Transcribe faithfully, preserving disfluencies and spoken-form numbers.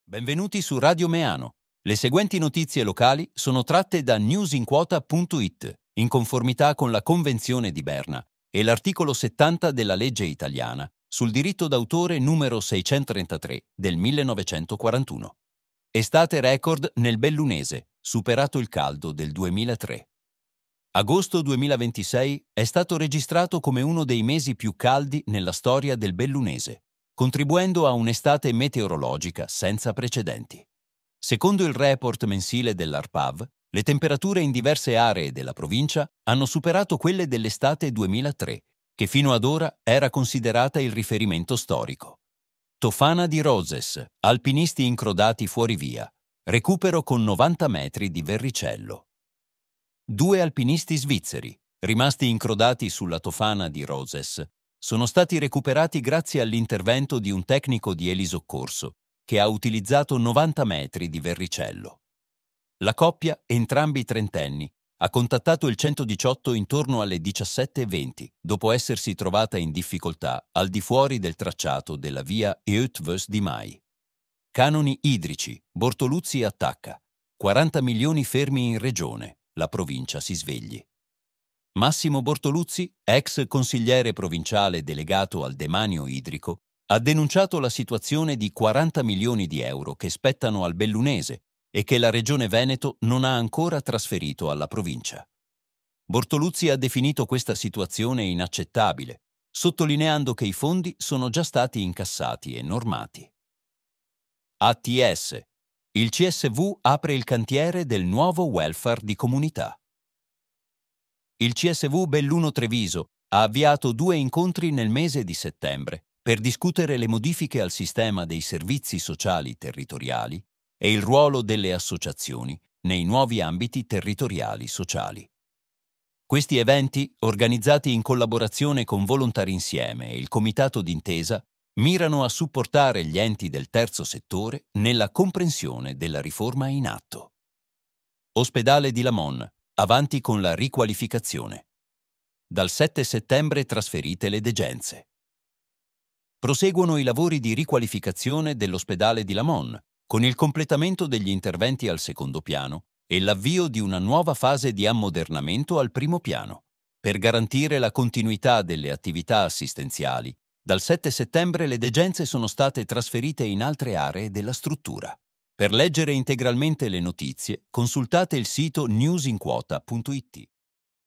Benvenuti su Radio Meano. Le seguenti notizie locali sono tratte da newsinquota punto it, in conformità con la Convenzione di Berna e l'articolo settanta della legge italiana sul diritto d'autore numero seicentotrentatré del millenovecentoquarantuno. Estate record nel Bellunese, superato il caldo del duemilatré. Agosto duemilaventisei è stato registrato come uno dei mesi più caldi nella storia del Bellunese, contribuendo a un'estate meteorologica senza precedenti. Secondo il report mensile dell'ARPAV, le temperature in diverse aree della provincia hanno superato quelle dell'estate duemilatré, che fino ad ora era considerata il riferimento storico. Tofana di Roses, alpinisti incrodati fuori via, recupero con novanta metri di Verricello. Due alpinisti svizzeri, rimasti incrodati sulla Tofana di Roses, sono stati recuperati grazie all'intervento di un tecnico di elisoccorso che ha utilizzato novanta metri di Verricello. La coppia, entrambi trentenni, ha contattato il centodiciotto intorno alle diciassette e venti, dopo essersi trovata in difficoltà al di fuori del tracciato della via Eötvös di Mai. Canoni idrici, Bortoluzzi attacca. quaranta milioni fermi in regione, la provincia si svegli. Massimo Bortoluzzi, ex consigliere provinciale delegato al demanio idrico, ha denunciato la situazione di quaranta milioni di euro che spettano al Bellunese e che la Regione Veneto non ha ancora trasferito alla provincia. Bortoluzzi ha definito questa situazione inaccettabile, sottolineando che i fondi sono già stati incassati e normati. A T S. Il C S V apre il cantiere del nuovo welfare di comunità. Il C S V Belluno Treviso ha avviato due incontri nel mese di settembre per discutere le modifiche al sistema dei servizi sociali territoriali e il ruolo delle associazioni nei nuovi ambiti territoriali sociali. Questi eventi, organizzati in collaborazione con Volontari Insieme e il Comitato d'Intesa, mirano a supportare gli enti del terzo settore nella comprensione della riforma in atto. Ospedale di Lamon. Avanti con la riqualificazione. Dal sette settembre trasferite le degenze. Proseguono i lavori di riqualificazione dell'ospedale di Lamon, con il completamento degli interventi al secondo piano e l'avvio di una nuova fase di ammodernamento al primo piano. Per garantire la continuità delle attività assistenziali, dal sette settembre le degenze sono state trasferite in altre aree della struttura. Per leggere integralmente le notizie, consultate il sito newsinquota punto it.